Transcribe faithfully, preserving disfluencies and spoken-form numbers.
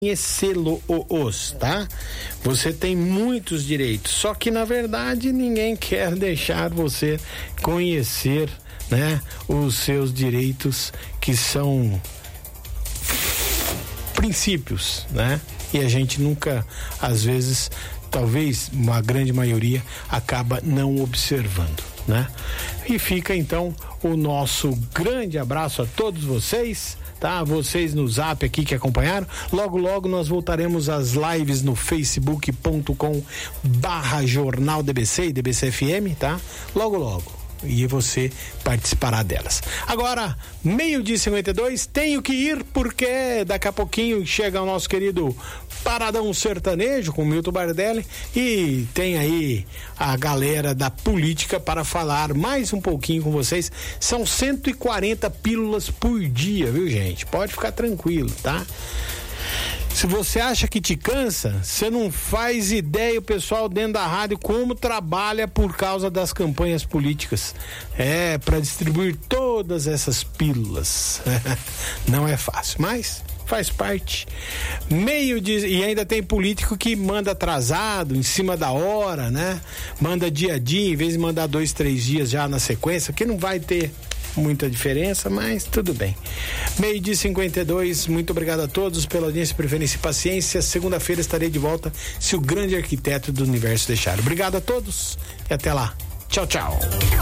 conhecê-los, tá? Você tem muitos direitos, só que na verdade ninguém quer deixar você conhecer, né, os seus direitos, que são princípios, né? E a gente nunca, às vezes, talvez uma grande maioria, acaba não observando, né? E fica então o nosso grande abraço a todos vocês, tá? Vocês no Zap aqui que acompanharam. Logo, logo nós voltaremos às lives no facebook ponto com barra jornal D B C e D B C F M, tá? Logo, logo. E você participará delas. Agora, meio-dia e cinquenta e dois, tenho que ir porque daqui a pouquinho chega o nosso querido Paradão Sertanejo com Milton Bardelli e tem aí a galera da política para falar mais um pouquinho com vocês. São cento e quarenta pílulas por dia, viu, gente? Pode ficar tranquilo, tá? Se você acha que te cansa, você não faz ideia, o pessoal dentro da rádio, como trabalha por causa das campanhas políticas. É, para distribuir todas essas pílulas. Não é fácil, mas faz parte. Meio de, e ainda tem político que manda atrasado, em cima da hora, né? Manda dia a dia, em vez de mandar dois, três dias já na sequência, que não vai ter muita diferença, mas tudo bem. Meio-dia e cinquenta e dois, muito obrigado a todos pela audiência, preferência e paciência. Segunda-feira estarei de volta, se o grande arquiteto do universo deixar. Obrigado a todos e até lá. Tchau, tchau.